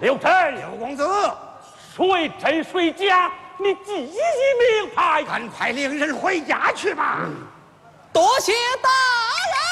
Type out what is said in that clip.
刘真， 刘公子， 谁真谁假？你记一名牌， 赶快领人回家去吧。 多谢大人。